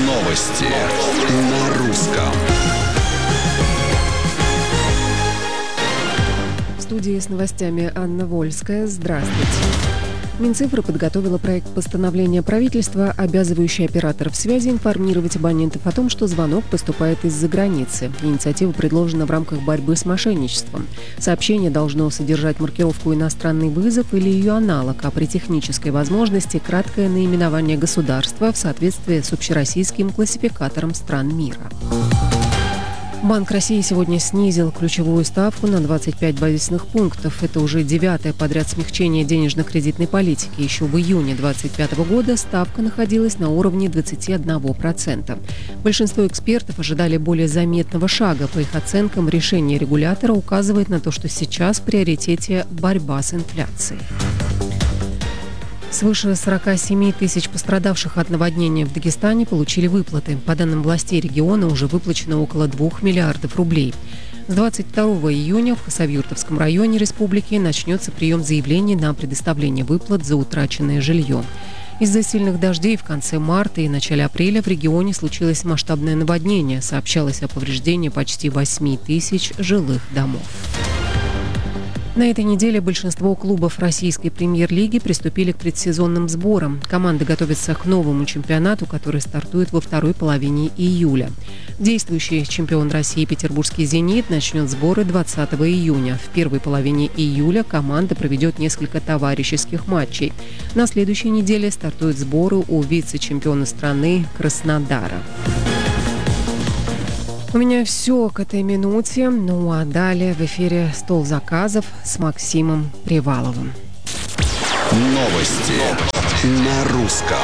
Новости на русском. В студии с новостями Анна Вольская. Здравствуйте. Минцифры подготовила проект постановления правительства, обязывающий операторов связи информировать абонентов о том, что звонок поступает из-за границы. Инициатива предложена в рамках борьбы с мошенничеством. Сообщение должно содержать маркировку «иностранный вызов» или ее аналог, а при технической возможности краткое наименование государства в соответствии с общероссийским классификатором стран мира. Банк России сегодня снизил ключевую ставку на 25 базисных пунктов. Это уже 9-е подряд смягчение денежно-кредитной политики. Еще в июне 2025 года ставка находилась на уровне 21%. Большинство экспертов ожидали более заметного шага. По их оценкам, решение регулятора указывает на то, что сейчас в приоритете борьба с инфляцией. Свыше 47 тысяч пострадавших от наводнения в Дагестане получили выплаты. По данным властей региона, уже выплачено около 2 миллиардов рублей. С 22 июня в Хасавюртовском районе республики начнется прием заявлений на предоставление выплат за утраченное жилье. Из-за сильных дождей в конце марта и начале апреля в регионе случилось масштабное наводнение. Сообщалось о повреждении почти 8 тысяч жилых домов. На этой неделе большинство клубов российской премьер-лиги приступили к предсезонным сборам. Команды готовятся к новому чемпионату, который стартует во второй половине июля. Действующий чемпион России петербургский «Зенит» начнет сборы 20 июня. В первой половине июля команда проведет несколько товарищеских матчей. На следующей неделе стартуют сборы у вице-чемпиона страны Краснодара. У меня все к этой минуте. Ну а далее в эфире «Стол заказов» с Максимом Приваловым. Новости на русском.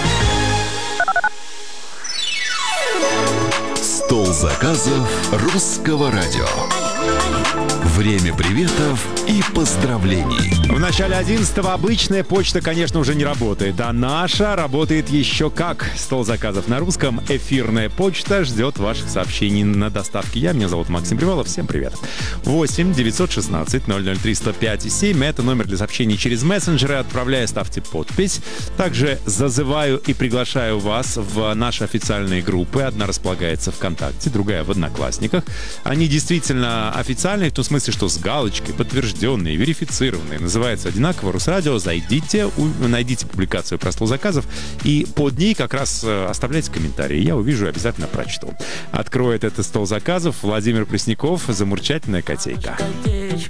Стол заказов русского радио. Время приветов и поздравлений. В начале 11-го обычная почта, конечно, уже не работает, а наша работает еще как. Стол заказов на русском. Эфирная почта ждет ваших сообщений на доставке. Меня зовут Максим Привалов. Всем привет. 8 916 003 105 7. Это номер для сообщений через мессенджеры. Отправляю, ставьте подпись. Также зазываю и приглашаю вас в наши официальные группы. Одна располагается ВКонтакте, другая в Одноклассниках. Они действительно официальные, в том смысле, что с галочкой, подтвержденные, верифицированные. Называется одинаково «Русрадио». Зайдите, найдите публикацию про стол заказов и под ней как раз оставляйте комментарии. Я увижу и обязательно прочту. Откроет этот стол заказов Владимир Пресняков, «Замурчательная котейка».